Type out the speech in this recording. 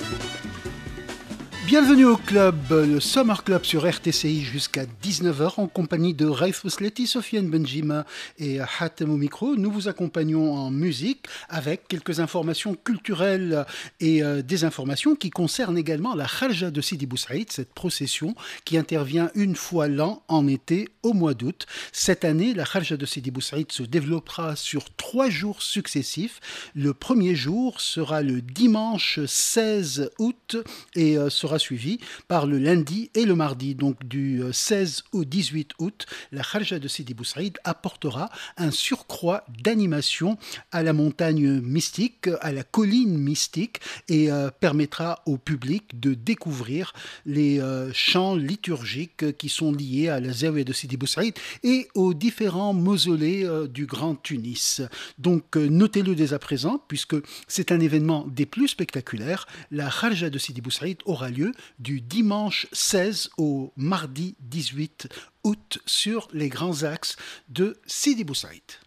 Bienvenue au club, le Summer Club sur RTCI jusqu'à 19h en compagnie de Raif Ousleti, Sofiane Benjima et Hatem au micro. Nous vous accompagnons en musique avec quelques informations culturelles et des informations qui concernent également la Kharja de Sidi Bou Saïd, cette procession qui intervient une fois l'an en été au mois d'août. Cette année, la Kharja de Sidi Bou Saïd se développera sur 3 jours successifs. Le premier jour sera le dimanche 16 août et sera suivi par le lundi et le mardi. Donc du 16 au 18 août, la Kharja de Sidi Bou Saïd apportera un surcroît d'animation à la montagne mystique, à la colline mystique et permettra au public de découvrir les chants liturgiques qui sont liés à la Zawiya de Sidi Bou Saïd et aux différents mausolées du Grand Tunis. Donc notez-le dès à présent puisque c'est un événement des plus spectaculaires. La Kharja de Sidi Bou Saïd aura lieu du dimanche 16 au mardi 18 août sur les grands axes de Sidi Bou Saïd.